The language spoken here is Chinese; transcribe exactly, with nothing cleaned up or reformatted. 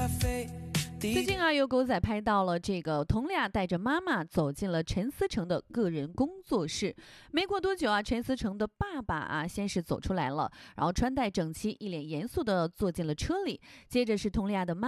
最近啊，有狗仔拍到了这个佟丽娅带着妈妈走进了陈思诚的个人工作室。没过多久啊，陈思诚的爸爸啊先是走出来了，然后穿戴整齐，一脸严肃地坐进了车里，接着是佟丽娅的妈